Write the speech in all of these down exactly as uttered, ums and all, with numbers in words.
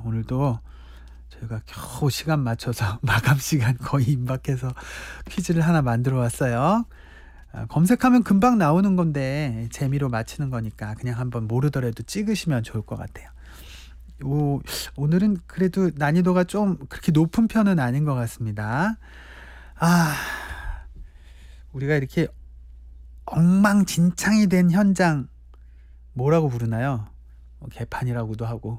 오늘도 저희가 겨우 시간 맞춰서 마감 시간 거의 임박해서 퀴즈를 하나 만들어 왔어요. 아, 검색하면 금방 나오는 건데 재미로 맞히는 거니까 그냥 한번 모르더라도 찍으시면 좋을 것 같아요. 오, 오늘은 그래도 난이도가 좀 그렇게 높은 편은 아닌 것 같습니다. 아, 우리가 이렇게 엉망진창이 된 현장 뭐라고 부르나요? 뭐 개판이라고도 하고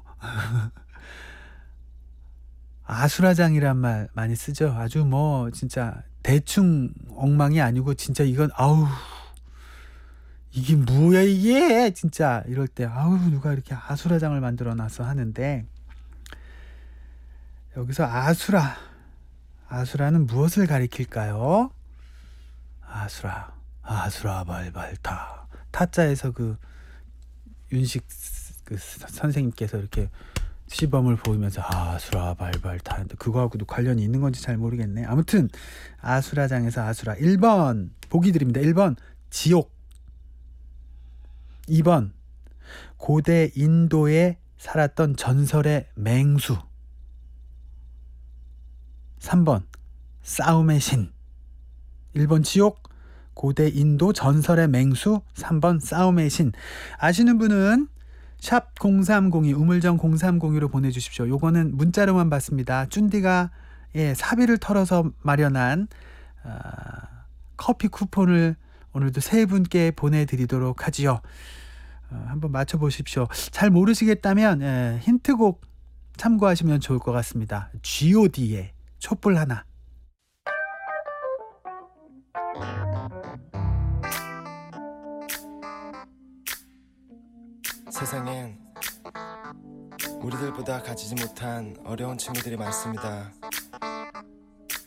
아수라장이란 말 많이 쓰죠. 아주 뭐 진짜 대충 엉망이 아니고 진짜 이건 아우 이게 뭐야 이게 진짜 이럴 때 아우 누가 이렇게 아수라장을 만들어 놔서 하는데, 여기서 아수라 아수라는 무엇을 가리킬까요? 아수라 아수라 발발타 타짜에서 그 윤식 그 선생님께서 이렇게 시범을 보이면서 아수라 발발타 하는데 그거하고도 관련이 있는 건지 잘 모르겠네. 아무튼 아수라장에서 아수라. 일 번 보기 드립니다. 일 번 지옥, 이 번 고대 인도에 살았던 전설의 맹수, 삼 번 싸움의 신. 일 번 지옥, 고대 인도 전설의 맹수, 삼 번 싸움의 신. 아시는 분은 샵 공삼공이 우물정 공삼공이로 보내주십시오. 요거는 문자로만 받습니다. 쭌디가 예, 사비를 털어서 마련한 어, 커피 쿠폰을 오늘도 세 분께 보내드리도록 하지요. 어, 한번 맞춰보십시오. 잘 모르시겠다면 예, 힌트곡 참고하시면 좋을 것 같습니다. 지 오 디의 촛불 하나. 세상엔 우리들보다 가지지 못한 어려운 친구들이 많습니다.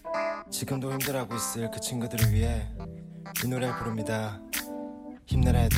지금도 힘들어하고 있을 그 친구들을 위해 이 노래를 부릅니다. 힘내라 애들.